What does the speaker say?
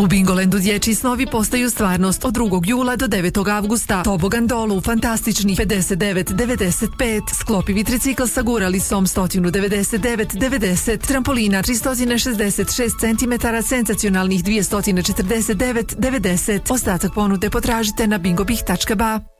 U Bingolandu dječji snovi postaju stvarnost od 2. jula do 9. avgusta. Tobogan dolu, fantastičnih 59,95. Sklopi tricikl sa guralisom 199,90. Trampolina 366 cm, senzacionalnih 249,90. Ostatak ponude potražite na bingobih.ba.